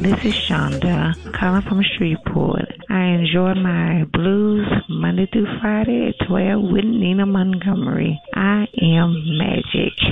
This is Shonda, calling from Shreveport. I enjoy my blues Monday through Friday at 12 with Nina Montgomery. I am magic.